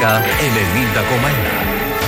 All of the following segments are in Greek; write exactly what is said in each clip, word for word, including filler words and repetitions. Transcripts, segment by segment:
ενενήντα κόμμα ένα.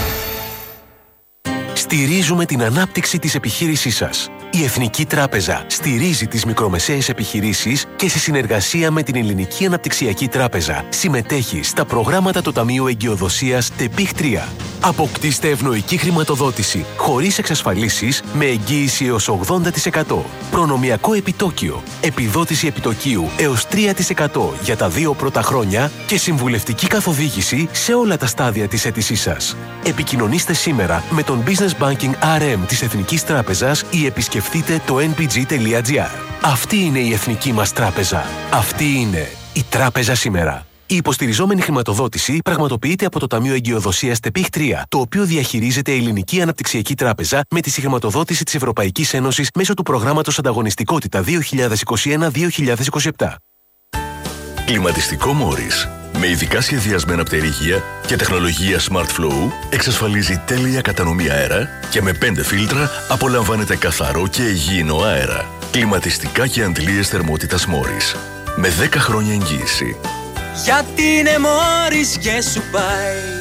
Στηρίζουμε την ανάπτυξη της επιχείρησής σας. Η Εθνική Τράπεζα στηρίζει τις μικρομεσαίες επιχειρήσεις και σε συνεργασία με την Ελληνική Αναπτυξιακή Τράπεζα συμμετέχει στα προγράμματα του Ταμείου Εγκυοδοσίας ΤΕΠΙΧ τρία. Αποκτήστε ευνοϊκή χρηματοδότηση χωρίς εξασφαλίσεις με εγγύηση έως ογδόντα τοις εκατό. Προνομιακό επιτόκιο, επιδότηση επιτοκίου έως τρία τοις εκατό για τα δύο πρώτα χρόνια και συμβουλευτική καθοδήγηση σε όλα τα στάδια της αίτησής σας. Επικοινωνήστε σήμερα με τον Business Banking αρ εμ της Εθνικής Τράπεζας ή επισκεφτείτε το εν πι τζι τελεία τζι άρ. Αυτή είναι η εθνική μας τράπεζα. Αυτή είναι η τράπεζα σήμερα. Η υποστηριζόμενη χρηματοδότηση πραγματοποιείται από το Ταμείο Εγκυοδοσίας ΤΕΠΙΧ τρία, το οποίο διαχειρίζεται η Ελληνική Αναπτυξιακή Τράπεζα με τη συγχρηματοδότηση της Ευρωπαϊκής Ένωσης μέσω του προγράμματος Ανταγωνιστικότητα δύο χιλιάδες είκοσι ένα δύο χιλιάδες είκοσι επτά. Κλιματιστικό Μόρις, με ειδικά σχεδιασμένα πτερίγια και τεχνολογία Smart Flow, εξασφαλίζει τέλεια κατανομή αέρα και με πέντε φίλτρα απολαμβάνετε καθαρό και υγιεινό αέρα. Κλιματιστικά και αντλίες θερμότητας Μόρις, με δέκα χρόνια εγγύηση. Γιατί είναι Μόρις και σου πάει.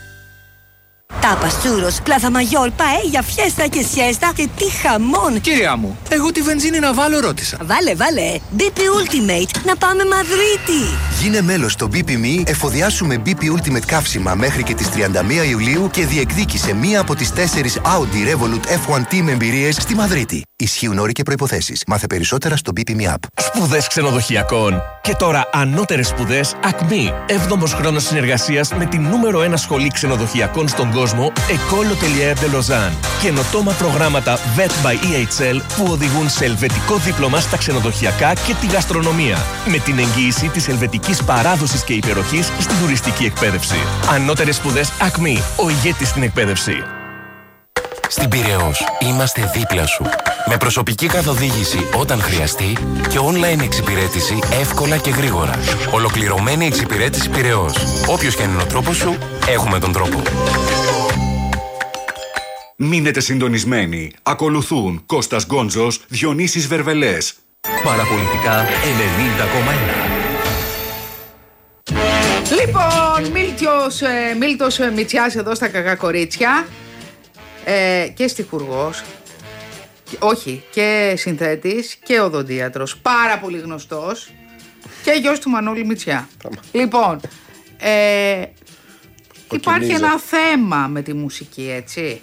Τάπας, τσούρος, πλάθα μαγιόρ, παέλια, φιέστα και σιέστα και τι χαμόν! Κυρία μου, εγώ τη βενζίνη να βάλω ρώτησα. Βάλε, βάλε! μπι πι Ultimate, να πάμε Μαδρίτη! Γίνε μέλος στο μπι πι εμ ι, εφοδιάσου με μπι πι Ultimate καύσιμα μέχρι και τις τριάντα μία Ιουλίου και διεκδίκησε μία από τις τέσσερις Audi Revolut εφ ουάν Team εμπειρίες στη Μαδρίτη. Ισχύουν όροι και προϋποθέσεις. Μάθε περισσότερα στο μπι πι εμ ι App. Σπουδές ξενοδοχειακών. Και τώρα ανώτερες σπουδές Ακμή. Έβδομος χρόνος συνεργασίας με την νούμερο ένα σχολή ξενοδοχειακών στον κόσμο, École Hôtelière de Lausanne. Καινοτόμα προγράμματα βετ by ι έιτς ελ που οδηγούν σε ελβετικό δίπλωμα στα ξενοδοχειακά και τη γαστρονομία. Με την εγγύηση της ελβετικής παράδοσης και υπεροχής στην τουριστική εκπαίδευση. Ανώτερες σπουδές Ακμή. Ο ηγέτης στην εκπαίδευση. Στην Πειραιώς είμαστε δίπλα σου. Με προσωπική καθοδήγηση όταν χρειαστεί και online εξυπηρέτηση εύκολα και γρήγορα. Ολοκληρωμένη εξυπηρέτηση Πειραιώς. Όποιος και αν είναι ο τρόπος σου, έχουμε τον τρόπο. Μείνετε συντονισμένοι. Ακολουθούν Κώστας Γκόντζος, Διονύσης Βερβελές. Παραπολιτικά ενενήντα κόμμα ένα. Λοιπόν, Μίλτιος, ε, Μίλτος ε, Μητσιάς εδώ στα Κακά Κορίτσια. Ε, και στιχουργός, όχι, και συνθέτης και οδοντίατρος, πάρα πολύ γνωστός και γιος του Μανώλη Μητσιά. Λοιπόν, ε, υπάρχει ένα θέμα με τη μουσική, έτσι.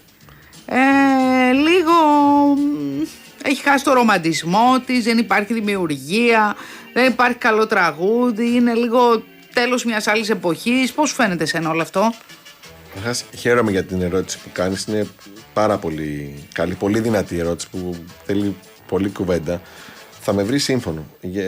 Ε, λίγο έχει χάσει το ρομαντισμό της, δεν υπάρχει δημιουργία, δεν υπάρχει καλό τραγούδι, είναι λίγο τέλος μιας άλλης εποχής. Πώς σου φαίνεται εσένα όλο αυτό? Χαίρομαι για την ερώτηση που κάνεις. Είναι πάρα πολύ καλή, πολύ δυνατή ερώτηση που θέλει πολύ κουβέντα. Θα με βρει σύμφωνο.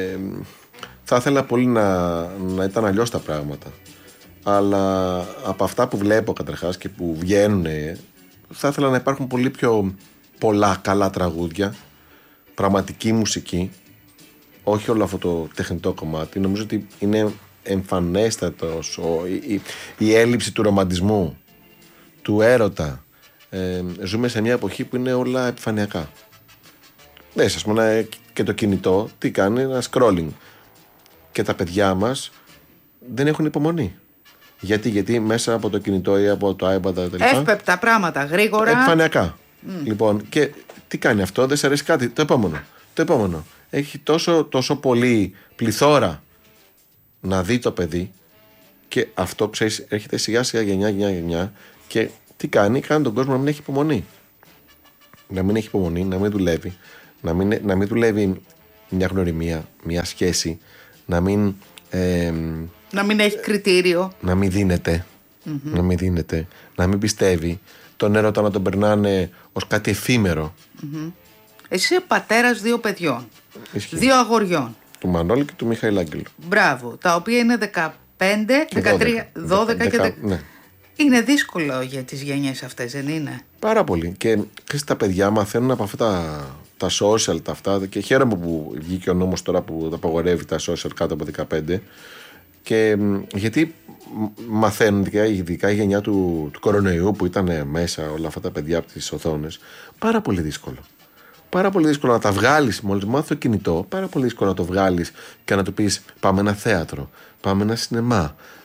Θα ήθελα πολύ να, να ήταν αλλιώς τα πράγματα. Αλλά από αυτά που βλέπω καταρχάς και που βγαίνουν, θα ήθελα να υπάρχουν πολύ πιο πολλά καλά τραγούδια, πραγματική μουσική, όχι όλο αυτό το τεχνητό κομμάτι. Νομίζω ότι είναι εμφανέστατος ο, η, η, η έλλειψη του ρομαντισμού, του έρωτα. Ε, ζούμε σε μια εποχή που είναι όλα επιφανειακά. Ναι, ας πούμε, και το κινητό τι κάνει? Ένα scrolling. Και τα παιδιά μας δεν έχουν υπομονή. Γιατί, γιατί μέσα από το κινητό ή από το iPad εύπεπτα πράγματα, γρήγορα, επιφανειακά. Mm. Λοιπόν, και τι κάνει αυτό? Δεν σε αρέσει κάτι? Το επόμενο. Το επόμενο. Έχει τόσο, τόσο πολύ πληθώρα να δει το παιδί, και αυτό, ξέρεις, έρχεται σιγά σιγά γενιά, γενιά, γενιά, και τι κάνει? Κάνει τον κόσμο να μην έχει υπομονή. Να μην έχει υπομονή, να μην δουλεύει, να μην, να μην δουλεύει μια γνωριμία, μια σχέση, να μην... Ε, να μην έχει κριτήριο. Να μην δίνεται, mm-hmm. να μην δίνεται, να μην πιστεύει, τον έρωτα να τον περνάνε ως κάτι εφήμερο. Mm-hmm. Εσύ είσαι πατέρας δύο παιδιών, Ισχύει. δύο αγοριών. Του Μανώλη και του Μιχαήλ Άγγελου. Μπράβο, τα οποία είναι δεκαπέντε, δεκατρία, δώδεκα και δέκα. Ναι. Είναι δύσκολο για τις γενιές αυτές, δεν είναι? Πάρα πολύ. Και ξέρεις, τα παιδιά μαθαίνουν από αυτά τα, τα social, τα αυτά. Και χαίρομαι που βγήκε ο νόμος τώρα που απαγορεύει τα social κάτω από δεκαπέντε. Και γιατί μαθαίνουν, ειδικά η γενιά του, του κορονοϊού που ήταν μέσα όλα αυτά τα παιδιά από τις οθόνες, πάρα πολύ δύσκολο. Πάρα πολύ δύσκολο να τα βγάλεις. Μόλις μάθει το κινητό, πάρα πολύ δύσκολο να το βγάλεις και να του πεις: πάμε ένα θέατρο, πάμε ένα σινεμά,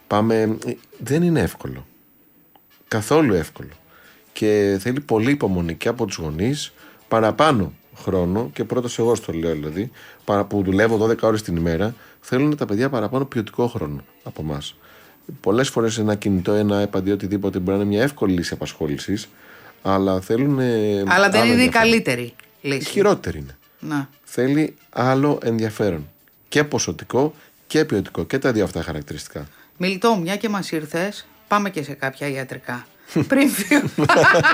πάμε. Δεν είναι εύκολο. Καθόλου εύκολο. Και θέλει πολύ υπομονή και από τους γονείς, παραπάνω χρόνο, και πρώτος εγώ στο λέω δηλαδή, που δουλεύω δώδεκα ώρες την ημέρα, θέλουν τα παιδιά παραπάνω ποιοτικό χρόνο από εμάς. Πολλές φορές ένα κινητό, ένα iPad ή οτιδήποτε μπορεί να είναι μια εύκολη λύση απασχόλησης, αλλά θέλουν. Αλλά δεν είναι η καλύτερη λύση. Η χειρότερη είναι. Να. Θέλει άλλο ενδιαφέρον. Και ποσοτικό και ποιοτικό. Και τα δύο αυτά χαρακτηριστικά. Μιλτό, μια και μας ήρθες, πάμε και σε κάποια ιατρικά. Πριν φύγουμε.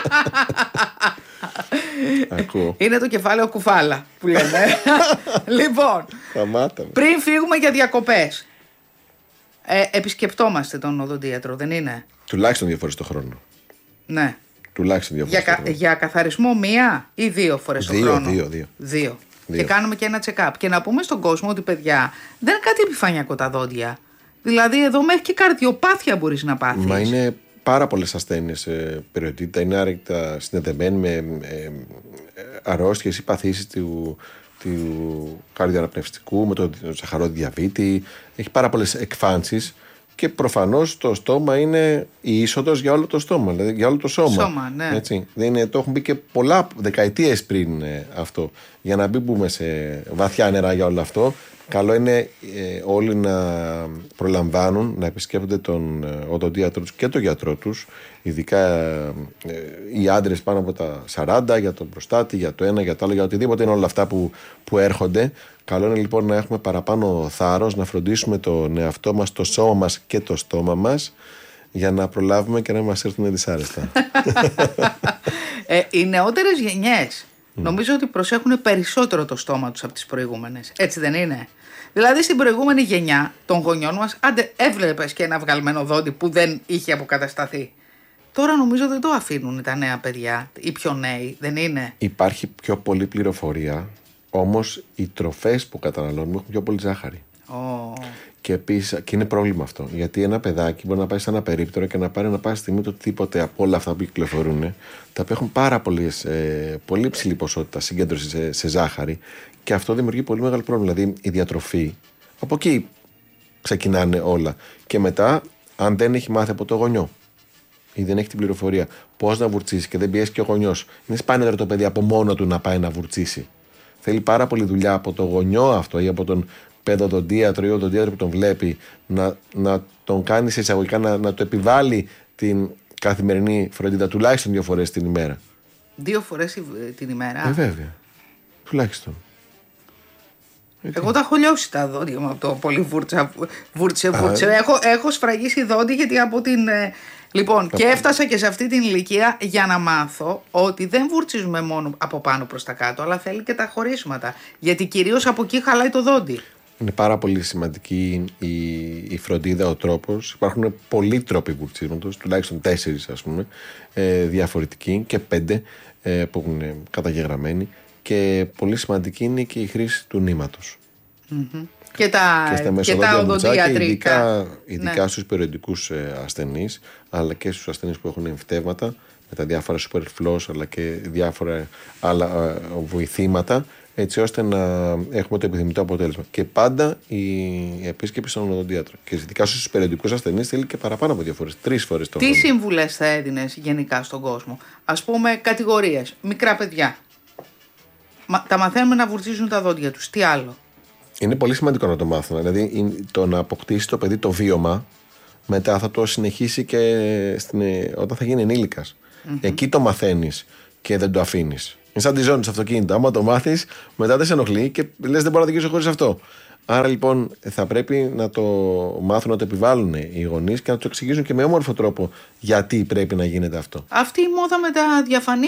Είναι το κεφάλαιο κουφάλα που λέμε. Λοιπόν, πριν φύγουμε για διακοπές, ε, επισκεπτόμαστε τον οδοντίατρο, δεν είναι? Τουλάχιστον δύο φορές το χρόνο. Ναι. Τουλάχιστον δύο φορές για, το χρόνο. Για καθαρισμό μία ή δύο φορές το χρόνο? Δύο, δύο. Δύο. Και κάνουμε και ένα check-up. Και να πούμε στον κόσμο ότι, παιδιά, δεν είναι κάτι επιφανειακό τα δόντια. Δηλαδή εδώ μέχρι και καρδιοπάθεια μπορείς να πάθεις. Μα είναι πάρα πολλές ασθένειες ε, περιοτότητα. Είναι άρρηκτα συνδεδεμένοι με ε, αρρώστιες ή παθήσεις του, του καρδιοαναπνευστικού, με το σαχαρόδι διαβήτη. Έχει πάρα πολλές εκφάνσεις. Και προφανώς το στόμα είναι η είσοδος για όλο το στόμα, δηλαδή για όλο το σώμα. Σώμα, ναι. Έτσι. Δεν είναι, το έχουν μπει και πολλά δεκαετίες πριν ε, αυτό. Για να μην μπούμε σε βαθιά νερά για όλο αυτό, καλό είναι ε, όλοι να προλαμβάνουν να επισκέπτονται τον ε, οδοντίατρο τους και τον γιατρό τους, ειδικά ε, οι άντρες πάνω από τα σαράντα, για τον προστάτη, για το ένα, για το άλλο, για οτιδήποτε είναι όλα αυτά που, που έρχονται. Καλό είναι λοιπόν να έχουμε παραπάνω θάρρος, να φροντίσουμε τον εαυτό μας, το σώμα μας και το στόμα μας, για να προλάβουμε και να μας έρθουν δυσάρεστα. ε, οι νεότερες γενιές mm. νομίζω ότι προσέχουν περισσότερο το στόμα τους από τις προηγούμενες. Έτσι δεν είναι? Δηλαδή στην προηγούμενη γενιά των γονιών μας, άντε έβλεπες και ένα βγαλμένο δόντι που δεν είχε αποκατασταθεί. Τώρα νομίζω δεν το αφήνουν τα νέα παιδιά, οι πιο νέοι, δεν είναι? Υπάρχει πιο πολλή πληροφορία. Όμως οι τροφές που καταναλώνουμε έχουν πιο πολύ ζάχαρη. Oh. Και επίσης, και είναι πρόβλημα αυτό. Γιατί ένα παιδάκι μπορεί να πάει σε ένα περίπτερο και να πάρει να πάει στιγμή το οτιδήποτε από όλα αυτά που κυκλοφορούν, τα οποία έχουν πάρα πολλές, ε, πολύ ψηλή ποσότητα συγκέντρωση σε, σε ζάχαρη, και αυτό δημιουργεί πολύ μεγάλο πρόβλημα. Δηλαδή η διατροφή, από εκεί ξεκινάνε όλα. Και μετά, αν δεν έχει μάθει από το γονιό ή δεν έχει την πληροφορία πώς να βουρτσίσει και δεν πιέσει και ο γονιός, είναι σπάνιο το παιδί από μόνο του να πάει να βουρτσίσει. Θέλει πάρα πολύ δουλειά από το γονιό αυτό ή από τον παιδοδοντίατρο ή οδοντίατρο που τον βλέπει, να, να τον κάνει σε εισαγωγικά, να, να του επιβάλλει την καθημερινή φροντίδα τουλάχιστον δύο φορές την ημέρα. Δύο φορές την ημέρα? Ε, βέβαια. Τουλάχιστον. Εγώ τα έχω λιώσει τα δόντια μου από το πολύ βούρτσα, βούρτσε, βούρτσε. Α, έχω, έχω σφραγίσει δόντι γιατί από την... Λοιπόν, και έφτασα και σε αυτή την ηλικία για να μάθω ότι δεν βουρτσίζουμε μόνο από πάνω προς τα κάτω, αλλά θέλει και τα χωρίσματα. Γιατί κυρίως από εκεί χαλάει το δόντι. Είναι πάρα πολύ σημαντική η, η φροντίδα, ο τρόπος. Υπάρχουν πολλοί τρόποι βουρτσίσματος, τουλάχιστον τέσσερις ας πούμε, ε, διαφορετικοί και πέντε ε, που έχουν καταγεγραμμένοι. Και πολύ σημαντική είναι και η χρήση του νήματος. Mm-hmm. Και τα, και τα οδοντιατρικά. Ειδικά, ειδικά ναι. στους περιοδικούς ε, ασθενείς, αλλά και στους ασθενείς που έχουν εμφυτεύματα, με τα διάφορα super flows, αλλά και διάφορα άλλα ε, βοηθήματα, έτσι ώστε να έχουμε το επιθυμητό αποτέλεσμα. Και πάντα η επίσκεψη στον οδοντίατρο. Και ειδικά στους περιοδικούς ασθενείς θέλει και παραπάνω από δύο φορές, τρεις φορές το χρόνο. Τι συμβουλές θα έδινες γενικά στον κόσμο? Ας πούμε κατηγορίες, μικρά παιδιά. Μα, τα μαθαίνουμε να βουρτσίζουν τα δόντια τους. Τι άλλο? Είναι πολύ σημαντικό να το μάθουν. Δηλαδή το να αποκτήσει το παιδί το βίωμα, μετά θα το συνεχίσει και στην, όταν θα γίνει ενήλικας. Mm-hmm. Εκεί το μαθαίνεις και δεν το αφήνεις. Είναι σαν τη ζώνη στο αυτοκίνητο. Άμα το μάθεις, μετά δεν σε ενοχλεί και λες δεν μπορώ να δικήσω χωρίς αυτό. Άρα λοιπόν θα πρέπει να το μάθουν, να το επιβάλλουν οι γονείς και να το εξηγήσουν και με όμορφο τρόπο γιατί πρέπει να γίνεται αυτό. Αυτή η μόδα με τα διαφανή,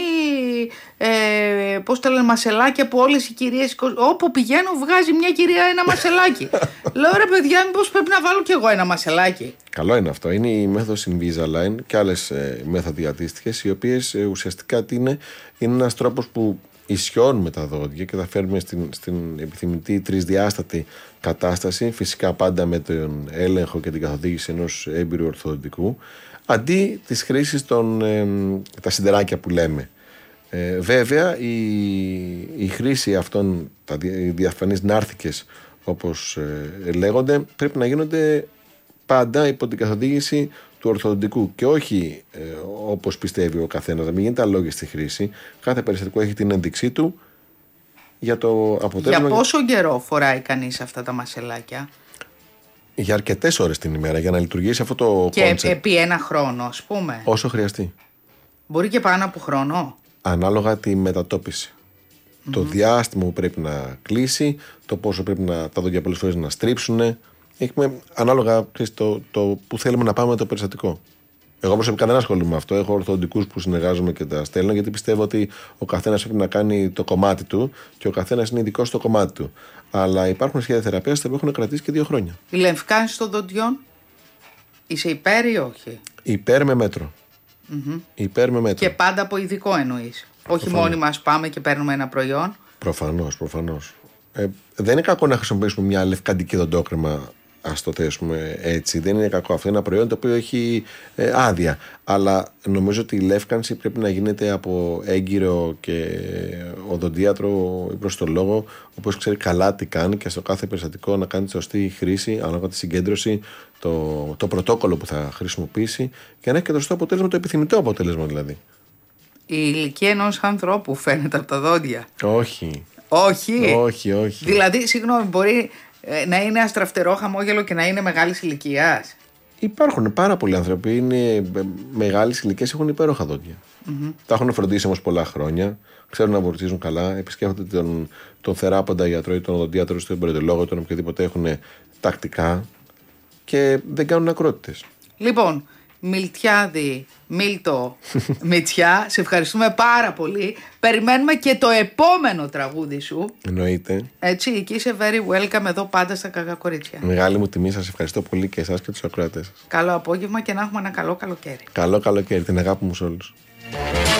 ε, πώς τα λένε, μασελάκια που όλες οι κυρίες, όπου πηγαίνω βγάζει μια κυρία ένα μασελάκι. Λέω ρε παιδιά, μήπως πρέπει να βάλω κι εγώ ένα μασελάκι? Καλό είναι αυτό. Είναι η μέθοδος Invisalign και άλλες ε, μέθοδοι αντίστοιχες, οι οποίες ε, ουσιαστικά τι είναι, είναι ένας τρόπος που ισιώνουμε τα δόντια και τα φέρνουμε στην, στην επιθυμητή τρισδιάστατη κατάσταση, φυσικά πάντα με τον έλεγχο και την καθοδήγηση ενός έμπειρου ορθοδοντικού, αντί της χρήσης των ε, τα σιδεράκια που λέμε. Ε, βέβαια η, η χρήση αυτών, τα διαφανείς νάρθηκες όπως ε, λέγονται, πρέπει να γίνονται πάντα υπό την καθοδήγηση του ορθοδοντικού και όχι ε, όπως πιστεύει ο καθένας, να μην γίνεται αλόγιστη χρήση. Κάθε περιστατικό έχει την ένδειξή του για το αποτέλεσμα. Για πόσο καιρό φοράει κανείς αυτά τα μασελάκια? Για αρκετές ώρες την ημέρα για να λειτουργήσει αυτό το και concept. επί ένα χρόνο, ας πούμε. Όσο χρειαστεί. Μπορεί και πάνω από χρόνο. Ανάλογα τη μετατόπιση. Mm-hmm. Το διάστημα που πρέπει να κλείσει, το πόσο πρέπει να, τα δόντια πολλές φορές να στρίψουν. Έχουμε ανάλογα το, το που θέλουμε να πάμε με το περιστατικό. Εγώ προσωπικά δεν ασχολούμαι με αυτό. Έχω ορθοδοντικούς που συνεργάζομαι και τα στέλνω, γιατί πιστεύω ότι ο καθένας πρέπει να κάνει το κομμάτι του και ο καθένας είναι ειδικός στο κομμάτι του. Αλλά υπάρχουν σχέδια θεραπείας που έχουν κρατήσει και δύο χρόνια. Η λεμφκάνηση των δοντιών, είσαι υπέρ ή όχι? Υπέρ με μέτρο. Mm-hmm. Υπέρ με μέτρο. Και πάντα από ειδικό εννοείς. Όχι μόνοι μας πάμε και παίρνουμε ένα προϊόν. Προφανώς, προφανώς. Ε, δεν είναι κακό να χρησιμοποιήσουμε μια λευκαντική δοντόκρεμα, ας το θέσουμε έτσι. Δεν είναι κακό. Αυτό είναι ένα προϊόν το οποίο έχει ε, άδεια. Αλλά νομίζω ότι η λεύκανση πρέπει να γίνεται από έγκυρο και οδοντίατρο ή προστολόγο, ο οποίος ξέρει καλά τι κάνει και στο κάθε περιστατικό να κάνει τη σωστή χρήση, ανάλογα τη συγκέντρωση, το, το πρωτόκολλο που θα χρησιμοποιήσει και να έχει και το σωστό αποτέλεσμα, το επιθυμητό αποτέλεσμα δηλαδή. Η ηλικία ενός ανθρώπου φαίνεται από τα δόντια. Όχι. Όχι. Όχι, όχι. Δηλαδή, συγγνώμη, μπορεί ε, να είναι αστραφτερό χαμόγελο και να είναι μεγάλης ηλικίας. Υπάρχουν πάρα πολλοί άνθρωποι, είναι μεγάλης ηλικίας, έχουν υπέροχα δόντια. Mm-hmm. Τα έχουν φροντίσει όμως πολλά χρόνια, ξέρουν να βορτίζουν καλά, επισκέφτονται τον, τον θεράποντα γιατρό ή τον οδοντίατρο, στον περιοδολόγο, τον οποιοδήποτε έχουν τακτικά και δεν κάνουν ακρότητες. Λοιπόν, Μιλτιάδη, Μίλτο, Μητσιά, σε ευχαριστούμε πάρα πολύ. Περιμένουμε και το επόμενο τραγούδι σου. Εννοείται. Έτσι, και είσαι very welcome εδώ πάντα στα Κακά Κορίτσια. Μεγάλη μου τιμή, σας ευχαριστώ πολύ και εσάς και τους ακροατές σας. Καλό απόγευμα και να έχουμε ένα καλό καλοκαίρι. Καλό καλοκαίρι, την αγάπη μου σε όλους.